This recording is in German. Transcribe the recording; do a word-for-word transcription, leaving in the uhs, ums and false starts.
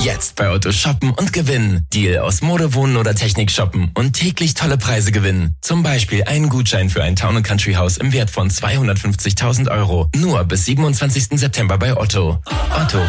Jetzt bei Otto shoppen und gewinnen. Deal aus Mode, Wohnen oder Technik shoppen und täglich tolle Preise gewinnen. Zum Beispiel einen Gutschein für ein Town and Country Haus im Wert von zweihundertfünfzigtausend Euro. Nur bis siebenundzwanzigsten September bei Otto. Otto,